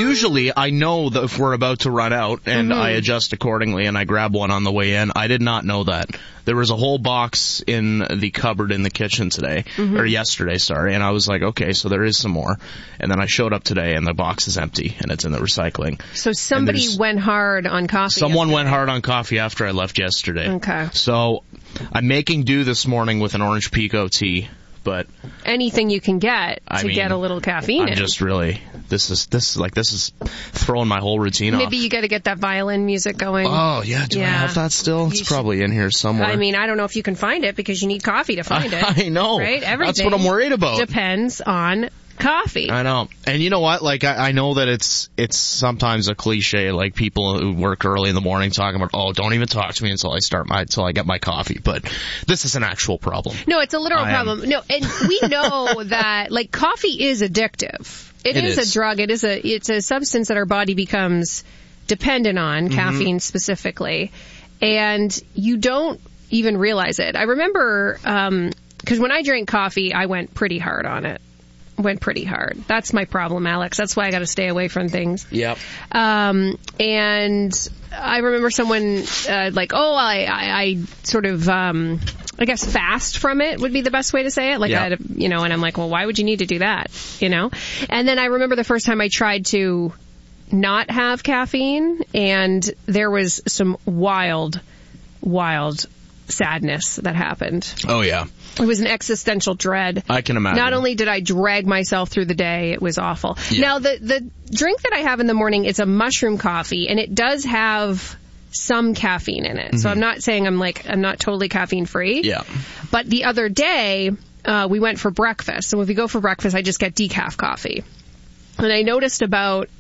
usually I know that if we're about to run out, and I adjust accordingly, and I grab one on the way in. I did not know that. There was a whole box in the cupboard in the kitchen today, or yesterday, sorry, and I was like, okay, so there is some more. And then I showed up today, and the box is empty, and it's in the recycling. So somebody went hard on coffee. Someone went hard on coffee after I left yesterday. Okay. So I'm making do this morning with an orange Pico tea. But anything you can get to get a little caffeine in. I'm just really, this is throwing my whole routine off. Maybe you got to get that violin music going. Oh, yeah. Do I have that still? It's probably in here somewhere. I mean, I don't know if you can find it because you need coffee to find it. I know. Right? Everything that's what I'm worried about. Depends on coffee. I know. And you know what? Like, I know that it's sometimes a cliche, like people who work early in the morning talking about, oh, don't even talk to me until I get my coffee. But this is an actual problem. No, it's a literal problem. No, and we know that, like, coffee is addictive. It is a drug. It's a substance that our body becomes dependent on, caffeine specifically. And you don't even realize it. I remember, because when I drank coffee, I went pretty hard on it. That's my problem, Alex. That's why I got to stay away from things. Yep. And I remember someone I sort of I guess fast from it would be the best way to say it. Like, I had and I'm like, well, why would you need to do that? And then I remember the first time I tried to not have caffeine, and there was some wild sadness that happened. Oh, yeah. It was an existential dread. I can imagine. Not only did I drag myself through the day, it was awful. Yeah. Now, the drink that I have in the morning is a mushroom coffee, and it does have some caffeine in it. So I'm not saying I'm not totally caffeine free. Yeah. But the other day, we went for breakfast. So if we go for breakfast, I just get decaf coffee. And I noticed about,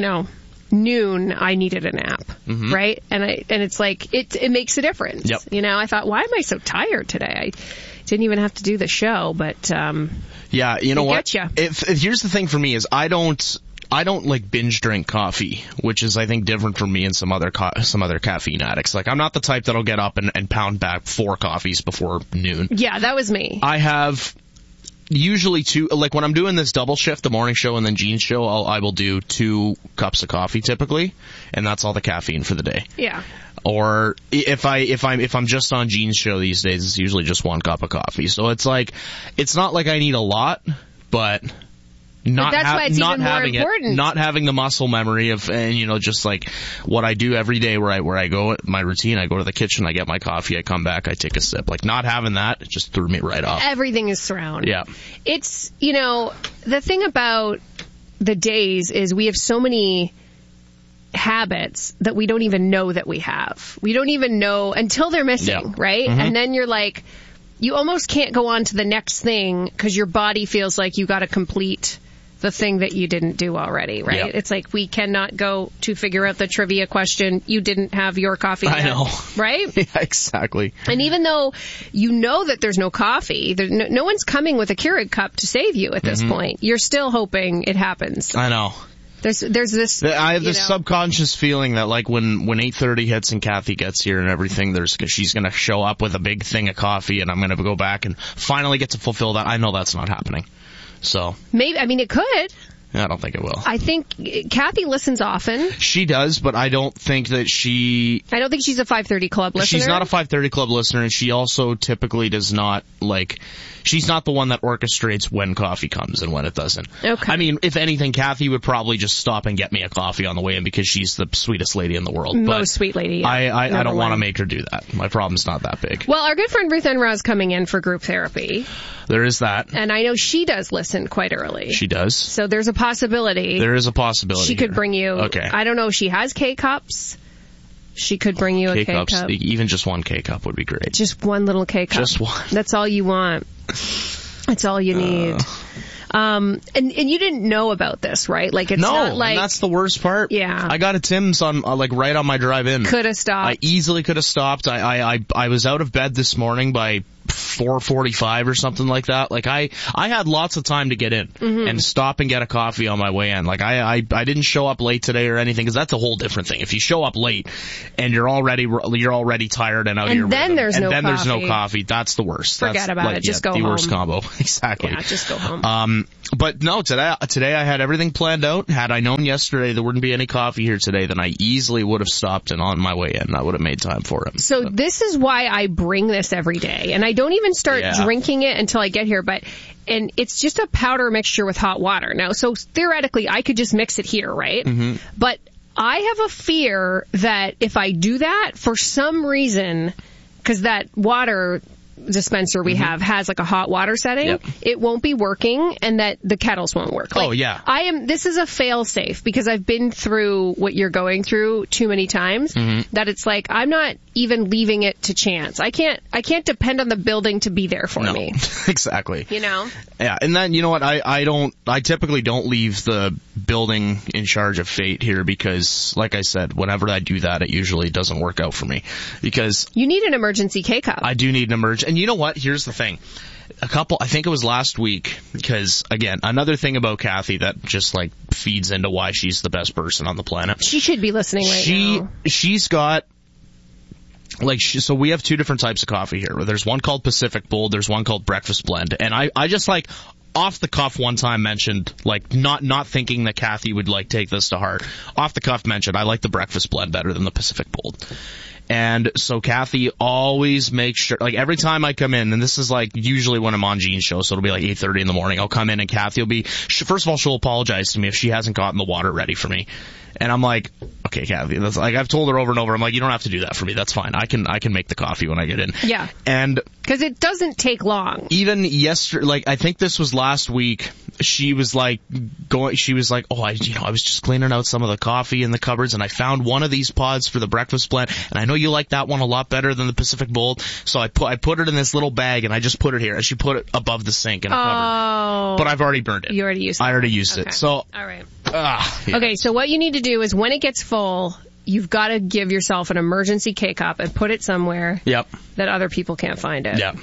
noon, I needed a nap, right? And it's like, it makes a difference. Yep. I thought, why am I so tired today? I didn't even have to do the show, but yeah, you know what? Getcha. If here's the thing for me is I don't like binge drink coffee, which is I think different from me and some other caffeine addicts. Like, I'm not the type that'll get up and pound back 4 coffees before noon. Yeah, that was me. I have usually 2, like when I'm doing this double shift, the morning show and then Gene's show, I will do 2 cups of coffee typically, and that's all the caffeine for the day. Yeah. Or if I'm just on Gene's show these days, it's usually just 1 cup of coffee. So it's like, it's not like I need a lot, but not having the muscle memory of, and just like what I do every day where I go, my routine, I go to the kitchen, I get my coffee, I come back, I take a sip. Like, not having that, it just threw me right off. Everything is thrown. Yeah. It's, the thing about the days is we have so many habits that we don't even know that we have. We don't even know until they're missing, right? And then you're like, you almost can't go on to the next thing because your body feels like you got to complete the thing that you didn't do already, right? Yep. It's like we cannot go to figure out the trivia question. You didn't have your coffee yet. I know. Right? Yeah, exactly. And even though you know that there's no coffee, no one's coming with a Keurig cup to save you at this point. You're still hoping it happens. I know. There's this. I have this subconscious feeling that like when 8:30 hits and Kathy gets here and everything, she's gonna show up with a big thing of coffee, and I'm gonna go back and finally get to fulfill that. I know that's not happening. So maybe, it could. I don't think it will. I think Kathy listens often. She does, but I don't think that she's a 530 Club listener. She's not a 530 Club listener, and she also typically does not, she's not the one that orchestrates when coffee comes and when it doesn't. Okay. I mean, if anything, Kathy would probably just stop and get me a coffee on the way in because she's the sweetest lady in the world. Most sweet lady, yeah. I don't want to make her do that. My problem's not that big. Well, our good friend Ruth Enra's coming in for group therapy. There is that. And I know she does listen quite early. She does. So there's a possibility. There is a possibility. She could bring you. Okay. I don't know if she has K-cups. She could bring you a K-cup. Even just 1 K-cup would be great. Just 1 little K-cup. Just 1. That's all you want. That's all you need. And you didn't know about this, right? Like, it's not like... No, and that's the worst part. Yeah. I got a Tim's on, right on my drive in. Could have stopped. I easily could have stopped. I was out of bed this morning by 4:45 or something like that. Like I had lots of time to get in and stop and get a coffee on my way in. Like I didn't show up late today or anything, because that's a whole different thing. If you show up late and you're already tired and out of your rhythm, there's no coffee, that's the worst. Forget about it. Just go home. The worst combo. Exactly. Yeah, just go home. But no, today I had everything planned out. Had I known yesterday there wouldn't be any coffee here today, then I easily would have stopped and on my way in I would have made time for it. So this is why I bring this every day, and I don't even start drinking it until I get here, and it's just a powder mixture with hot water. Now, so theoretically I could just mix it here, right? But I have a fear that if I do that, for some reason, because that water dispenser we have has like a hot water setting, it won't be working, and that the kettles won't work. This is a fail safe, because I've been through what you're going through too many times, that it's like I'm not even leaving it to chance. I can't depend on the building to be there for me. Exactly. You know? Yeah, and then you know what, I typically don't leave the building in charge of fate here, because like I said, whenever I do that, it usually doesn't work out for me, because you need an emergency K-Cup. I do need an emergency. And you know what? Here's the thing. I think it was last week, because again, another thing about Kathy that just like feeds into why she's the best person on the planet. She should be listening now. She's got, so we have two different types of coffee here. There's one called Pacific Bold, there's one called Breakfast Blend. And I just like, off the cuff one time mentioned, like not thinking that Kathy would like take this to heart. Off the cuff mentioned, I like the Breakfast Blend better than the Pacific Bold. And so Kathy always makes sure, like every time I come in, and this is like usually when I'm on Gene's show, so it'll be like 8:30 in the morning, I'll come in and Kathy will be, first of all, she'll apologize to me if she hasn't gotten the water ready for me. And I'm like, okay, Kathy, that's like, I've told her over and over, I'm like, you don't have to do that for me, that's fine. I can make the coffee when I get in. Yeah. And because it doesn't take long. Even yesterday, like I think this was last week, she was like, oh, I was just cleaning out some of the coffee in the cupboards, and I found one of these pods for the Breakfast Blend, and I know you like that one a lot better than the Pacific Bold, so I put it in this little bag, and I just put it here, and she put it above the sink in a cupboard. But I've already burned it. You already used it. I already used it. So. All right. Yeah. Okay, so what you need to do is when it gets full, you've got to give yourself an emergency K-Cup and put it somewhere that other people can't find it. Yeah,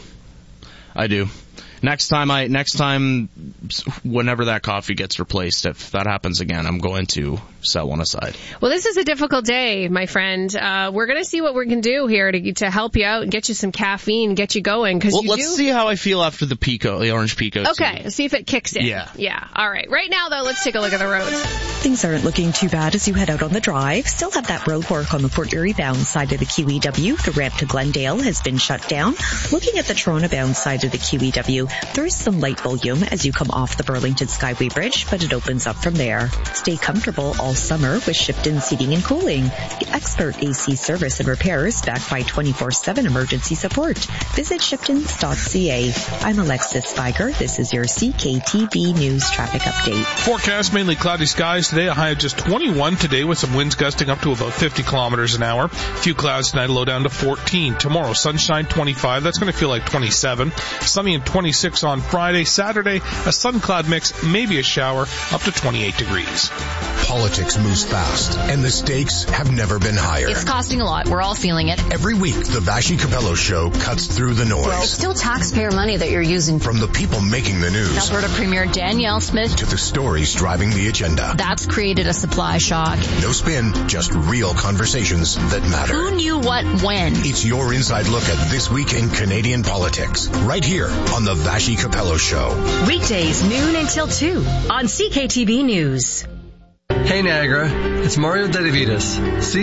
I do. Next time, whenever that coffee gets replaced, if that happens again, I'm going to set one aside. Well, this is a difficult day, my friend. We're going to see what we can do here to help you out and get you some caffeine, get you going. Let's see how I feel after the orange pico. Okay, let's see if it kicks in. Yeah. All right. Right now, though, let's take a look at the roads. Things aren't looking too bad as you head out on the drive. Still have that road work on the Port Erie bound side of the QEW. The ramp to Glendale has been shut down. Looking at the Toronto bound side of the QEW, there is some light volume as you come off the Burlington Skyway Bridge, but it opens up from there. Stay comfortable all summer with Shipton Seating and Cooling. The expert AC service and repairs backed by 24/7 emergency support. Visit shiptons.ca. I'm Alexis Spiger. This is your CKTB News Traffic Update. Forecast mainly cloudy skies today. A high of just 21 today with some winds gusting up to about 50 kilometers an hour. A few clouds tonight, low down to 14. Tomorrow, sunshine 25. That's going to feel like 27. Sunny and 26 on Friday. Saturday, a sun cloud mix, maybe a shower, up to 28 degrees. Politics moves fast, and the stakes have never been higher. It's costing a lot. We're all feeling it. Every week, the Vassy Capello Show cuts through the noise. Well, it's still taxpayer money that you're using. From the people making the news. Alberta Premier Danielle Smith. To the stories driving the agenda. That's created a supply shock. No spin, just real conversations that matter. Who knew what when? It's your inside look at this week in Canadian politics. Right here on the Vassy Capello Show. Weekdays, noon until 2 on CKTB News. Hey Niagara, it's Mario Dedivitas,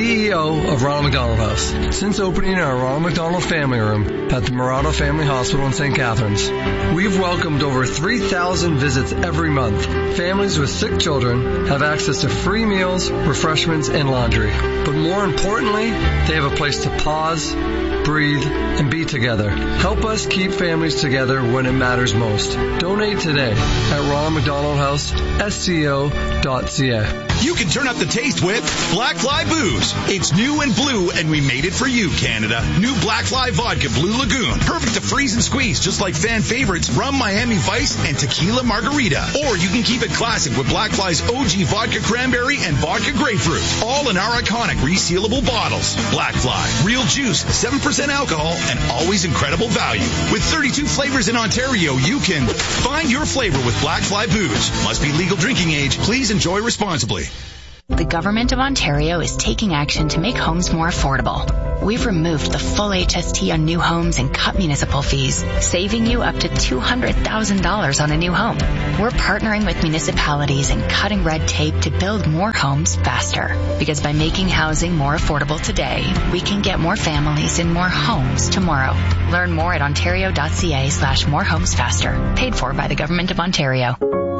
CEO of Ronald McDonald House. Since opening our Ronald McDonald Family Room at the Murata Family Hospital in St. Catharines, we've welcomed over 3,000 visits every month. Families with sick children have access to free meals, refreshments, and laundry. But more importantly, they have a place to pause, breathe, and be together. Help us keep families together when it matters most. Donate today at Ronald McDonald House, SCO.ca. You can turn up the taste with Black Fly Booze. It's new and blue, and we made it for you, Canada. New Black Fly Vodka Blue Lagoon. Perfect to freeze and squeeze, just like fan favorites Rum Miami Vice and Tequila Margarita. Or you can keep it classic with Black Fly's OG Vodka Cranberry and Vodka Grapefruit. All in our iconic resealable bottles. Black Fly. Real juice, 7% alcohol, and always incredible value. With 32 flavors in Ontario, you can find your flavor with Black Fly Booze. Must be legal drinking age. Please enjoy responsibly. The Government of Ontario is taking action to make homes more affordable. We've removed the full HST on new homes and cut municipal fees, saving you up to $200,000 on a new home. We're partnering with municipalities and cutting red tape to build more homes faster. Because by making housing more affordable today, we can get more families in more homes tomorrow. Learn more at ontario.ca/morehomesfaster. Paid for by the Government of Ontario.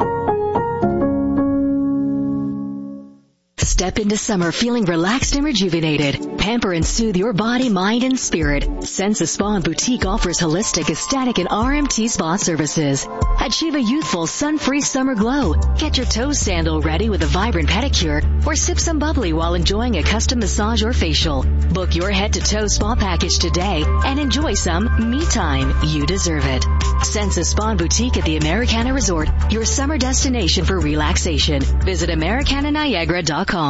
Step into summer feeling relaxed and rejuvenated. Pamper and soothe your body, mind, and spirit. Sensa Spa and Boutique offers holistic, ecstatic, and RMT spa services. Achieve a youthful, sun-free summer glow. Get your toe sandal ready with a vibrant pedicure, or sip some bubbly while enjoying a custom massage or facial. Book your head-to-toe spa package today and enjoy some me time. You deserve it. Sensa Spa and Boutique at the Americana Resort, your summer destination for relaxation. Visit AmericanaNiagara.com.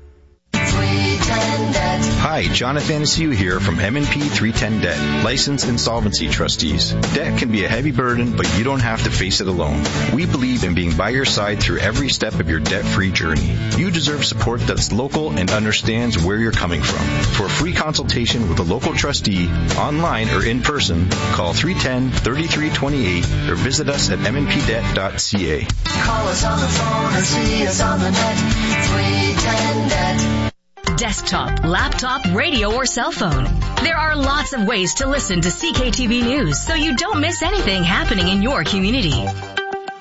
Hi, Jonathan Asiu here from M&P 310 Debt, licensed insolvency trustees. Debt can be a heavy burden, but you don't have to face it alone. We believe in being by your side through every step of your debt-free journey. You deserve support that's local and understands where you're coming from. For a free consultation with a local trustee, online or in person, call 310-3328 or visit us at mnpdebt.ca. Call us on the phone or see us on the net. 310 Debt. Desktop, laptop, radio, or cell phone. There are lots of ways to listen to CKTV News so you don't miss anything happening in your community.